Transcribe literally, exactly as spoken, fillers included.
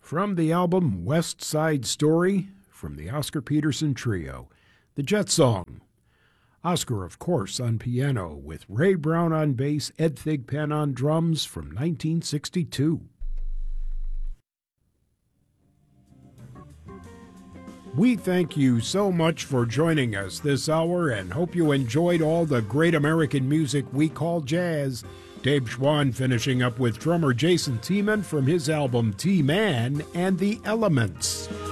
From the album West Side Story, from the Oscar Peterson Trio, the Jet Song. Oscar, of course, on piano, with Ray Brown on bass, Ed Thigpen on drums, from nineteen sixty-two. We thank you so much for joining us this hour and hope you enjoyed all the great American music we call jazz. Dave Schwann finishing up with drummer Jason Tiemann from his album T-Man and the Elements.